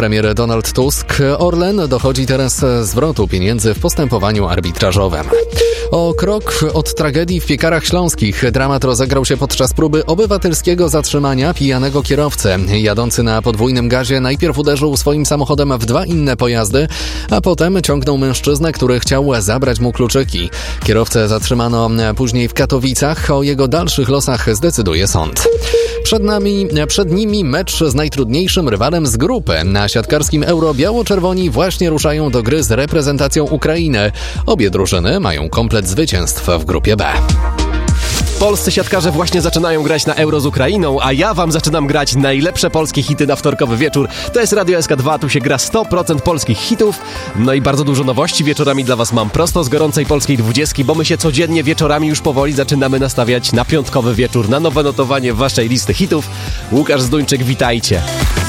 premier Donald Tusk, Orlen dochodzi teraz zwrotu pieniędzy w postępowaniu arbitrażowym. O krok od tragedii w Piekarach Śląskich dramat rozegrał się podczas próby obywatelskiego zatrzymania pijanego kierowcy. Jadący na podwójnym gazie najpierw uderzył swoim samochodem w 2 inne pojazdy, a potem ciągnął mężczyznę, który chciał zabrać mu kluczyki. Kierowcę zatrzymano później w Katowicach. O jego dalszych losach zdecyduje sąd. Przed nimi mecz z najtrudniejszym rywalem z grupy. Na siatkarskim Euro biało-czerwoni właśnie ruszają do gry z reprezentacją Ukrainy. Obie drużyny mają komplet zwycięstw w grupie B. Polscy siatkarze właśnie zaczynają grać na Euro z Ukrainą, a ja wam zaczynam grać najlepsze polskie hity na wtorkowy wieczór. To jest Radio SK2, tu się gra 100% polskich hitów. No i bardzo dużo nowości wieczorami dla was mam prosto z gorącej polskiej 20, bo my się codziennie wieczorami już powoli zaczynamy nastawiać na piątkowy wieczór, na nowe notowanie waszej listy hitów. Łukasz Zduńczyk, witajcie.